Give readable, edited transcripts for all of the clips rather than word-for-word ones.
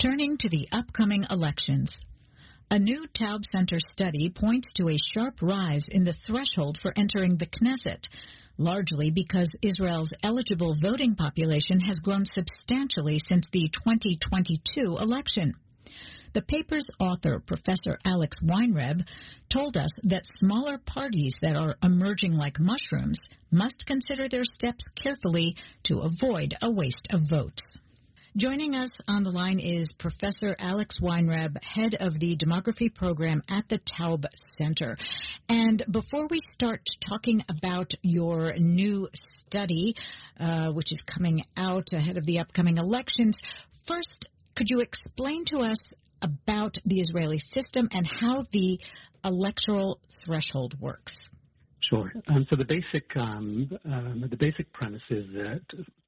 Turning to the upcoming elections. A new Taub Center study points to a sharp rise in the threshold for entering the Knesset, largely because Israel's eligible voting population has grown substantially since the 2022 election. The paper's author, Professor Alex Weinreb, told us that smaller parties that are emerging like mushrooms must consider their steps carefully to avoid a waste of votes. Joining us on the line is Professor Alex Weinreb, head of the demography program at the Taub Center. And before we start talking about your new study, which is coming out ahead of the upcoming elections, first, could you explain to us about the Israeli system and how the electoral threshold works? Sure. So the basic premise is that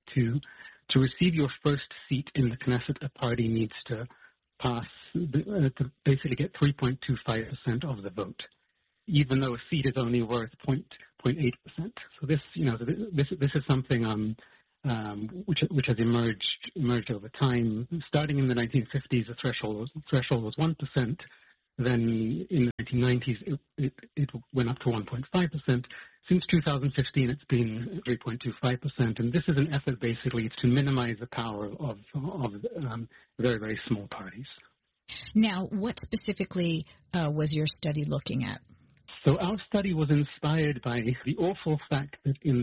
to receive your first seat in the Knesset, a party needs to pass, to basically get 3.25% of the vote, even though a seat is only worth 0.8%. So this is something which has emerged over time. Starting in the 1950s, the threshold was 1%. Then in the 1990s, it went up to 1.5%. Since 2015, it's been 3.25%, and this is an effort basically to minimize the power of very, very small parties. Now, what specifically was your study looking at? So our study was inspired by the awful fact that in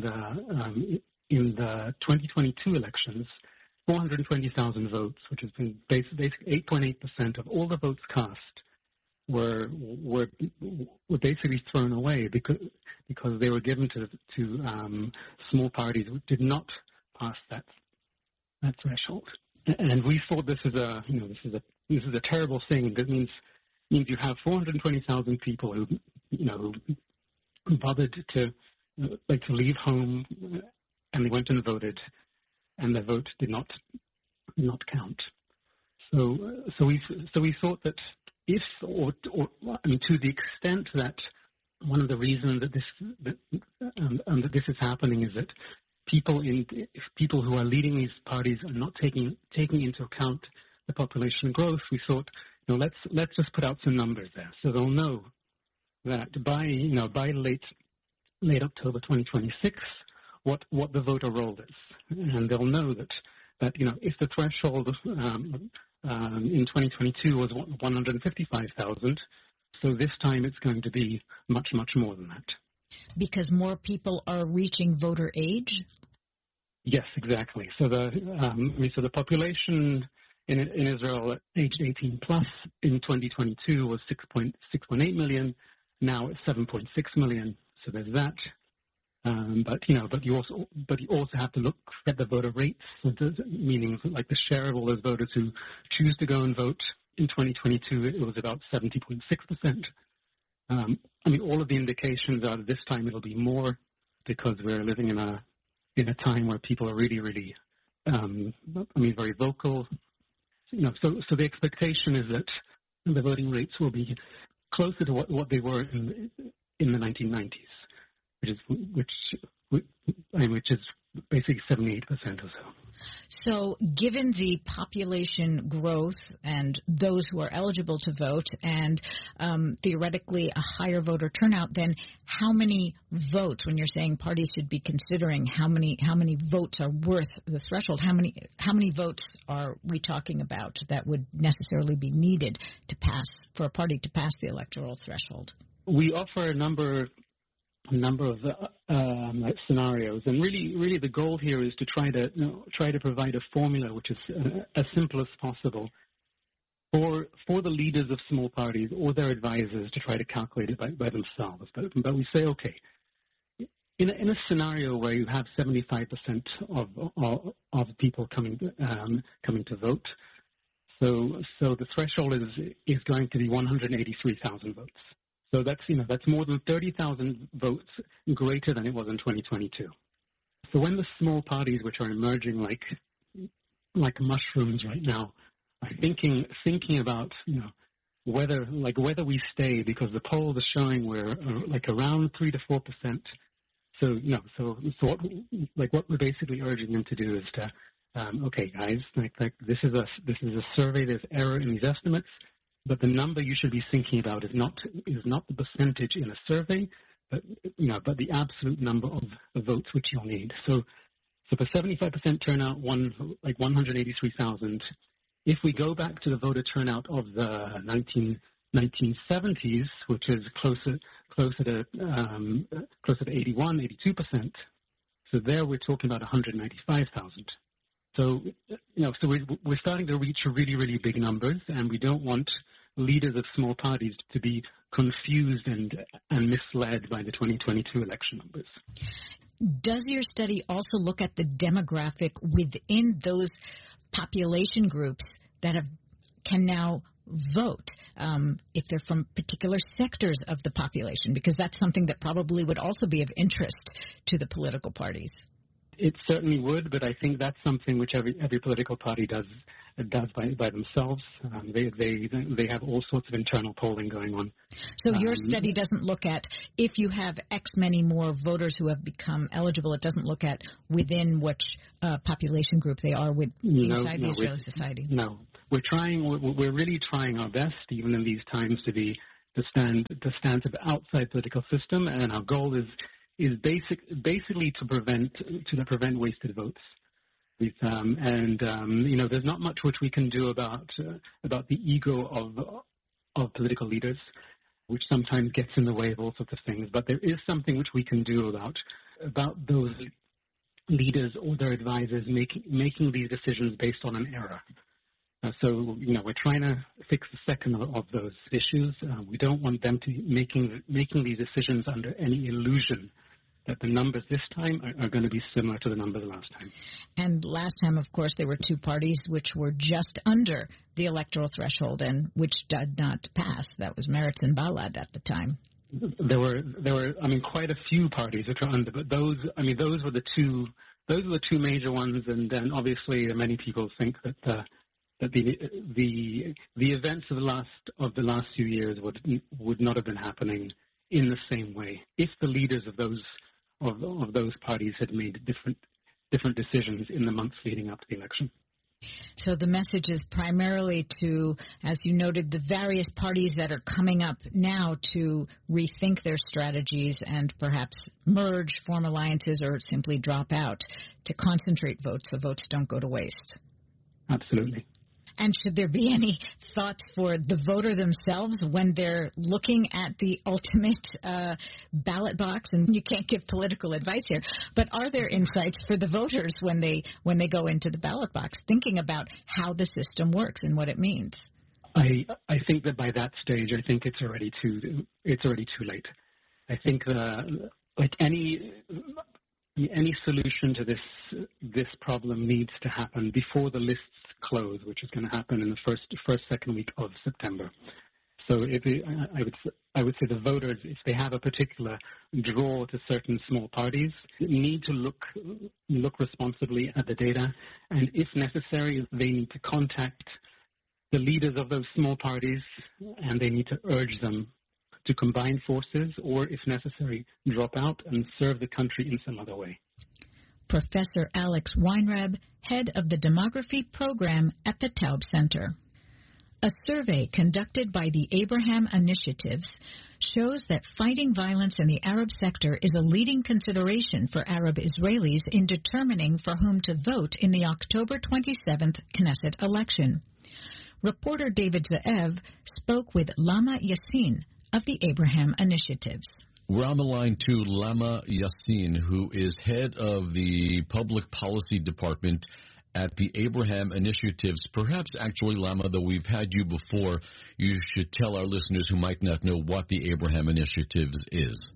the 2022 elections, 420,000 votes, which has been basically 8.8% of all the votes cast, were basically thrown away because they were given to small parties who did not pass that threshold. And we thought this is a terrible thing. That means you have 420,000 people who bothered to leave home, and they went and voted, and their vote did not count. So we thought that to the extent that one of the reasons that this is happening is that people who are leading these parties are not taking into account the population growth, we thought, let's just put out some numbers there, so they'll know that by late October 2026 what the voter roll is, and they'll know that if the threshold in 2022 was 155,000, so this time it's going to be much, much more than that. Because more people are reaching voter age? Yes, exactly. So the population in Israel aged 18 plus in 2022 was 6.8 million. Now it's 7.6 million. So there's that. But you also have to look at the voter rates, meaning like the share of all those voters who choose to go and vote. In 2022, it was about 70.6%. All of the indications are that this time it'll be more because we're living in a time where people are really, really, very vocal. So the expectation is that the voting rates will be closer to what they were in the 1990s. Which is basically 78% or so. So given the population growth and those who are eligible to vote and theoretically a higher voter turnout, then how many votes, when you're saying parties should be considering how many votes are worth the threshold, how many votes are we talking about that would necessarily be needed to pass, for a party to pass the electoral threshold? We offer a number of scenarios, and really the goal here is to try to provide a formula which is as simple as possible for the leaders of small parties or their advisors to try to calculate it by themselves. But we say, okay, in a scenario where you have 75% of people coming to vote, so the threshold is going to be 183,000 votes. So that's more than 30,000 votes greater than it was in 2022. So when the small parties, which are emerging like mushrooms right now, are thinking about whether we stay, because the polls are showing we're around 3 to 4%. So what we're basically urging them to do is okay, guys, like this is a survey. There's error in these estimates, but the number you should be thinking about is not the percentage in a survey, but the absolute number of votes which you'll need. So for 75% turnout, 183,000. If we go back to the voter turnout of the 1970s, which is closer to 81, 82%. So there we're talking about 195,000. So we're starting to reach really, really big numbers, and we don't want leaders of small parties to be confused and misled by the 2022 election numbers. Does your study also look at the demographic within those population groups that can now vote, if they're from particular sectors of the population? Because that's something that probably would also be of interest to the political parties. It certainly would, but I think that's something which every political party does by themselves. They have all sorts of internal polling going on. So your study doesn't look at if you have X many more voters who have become eligible. It doesn't look at within which population group they are inside the Israeli society. No, we're really trying our best, even in these times, to stand to the outside political system, and our goal is basically to prevent wasted votes. There's not much which we can do about the ego of political leaders, which sometimes gets in the way of all sorts of things. But there is something which we can do about those leaders or their advisors making these decisions based on an error. So we're trying to fix the second of those issues. We don't want them to be making these decisions under any illusion that the numbers this time are going to be similar to the numbers last time. And last time, of course, there were two parties which were just under the electoral threshold and which did not pass. That was Meretz and Balad at the time. There were quite a few parties which were under, but those were the two major ones. And then obviously many people think that the events of the last few years would not have been happening in the same way if the leaders of those parties had made different decisions in the months leading up to the election. So the message is primarily to, as you noted, the various parties that are coming up now to rethink their strategies and perhaps merge, form alliances, or simply drop out, to concentrate votes so votes don't go to waste. Absolutely. And should there be any thoughts for the voter themselves when they're looking at the ultimate ballot box? And you can't give political advice here, but are there insights for the voters when they go into the ballot box, thinking about how the system works and what it means? I think that by that stage, I think it's already too late. I think like any solution to this problem needs to happen before the lists close, which is going to happen in the second week of September. So I would say the voters, if they have a particular draw to certain small parties, need to look responsibly at the data, and if necessary, they need to contact the leaders of those small parties, and they need to urge them to combine forces, or if necessary, drop out and serve the country in some other way. Professor Alex Weinreb, head of the demography program at the Taub Center. A survey conducted by the Abraham Initiatives shows that fighting violence in the Arab sector is a leading consideration for Arab Israelis in determining for whom to vote in the October 27th Knesset election. Reporter David Ze'ev spoke with Lama Yassin of the Abraham Initiatives. We're on the line to Lama Yassin, who is head of the Public Policy Department at the Abraham Initiatives. Perhaps, actually, Lama, though we've had you before, you should tell our listeners who might not know what the Abraham Initiatives is.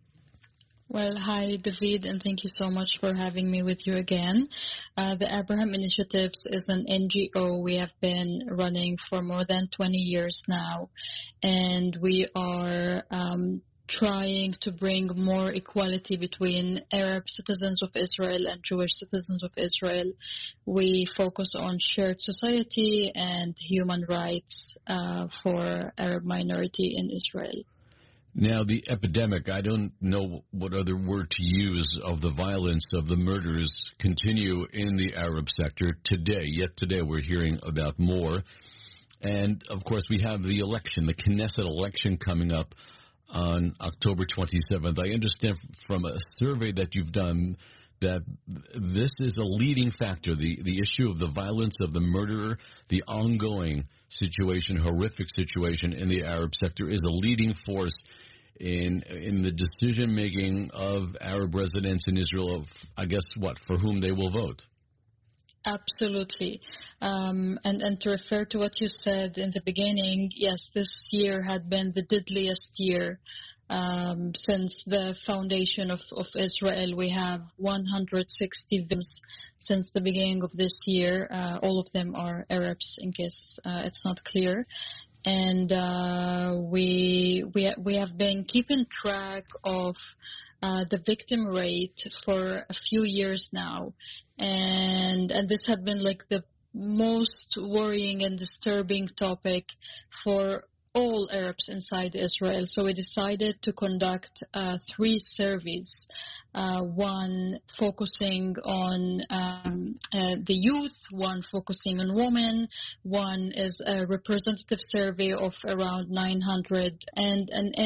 Well, hi, David, and thank you so much for having me with you again. The Abraham Initiatives is an NGO we have been running for more than 20 years now, and we are trying to bring more equality between Arab citizens of Israel and Jewish citizens of Israel. We focus on shared society and human rights for Arab minority in Israel. Now, the epidemic, I don't know what other word to use, of the violence, of the murders continue in the Arab sector today. Yet today we're hearing about more. And, of course, we have the election, the Knesset election coming up on October 27th. I understand from a survey that you've done that this is a leading factor, the issue of the violence of the murderer, the ongoing situation, horrific situation in the Arab sector is a leading force in the decision-making of Arab residents in Israel of, I guess, for whom they will vote. Absolutely. And to refer to what you said in the beginning, yes, this year had been the deadliest year since the foundation of Israel. We have 160 victims since the beginning of this year. All of them are Arabs, in case it's not clear. And we have been keeping track of the victim rate for a few years now, and this had been like the most worrying and disturbing topic for all Arabs inside Israel. So we decided to conduct 3 surveys, one focusing on the youth, one focusing on women, one is a representative survey of around 900, and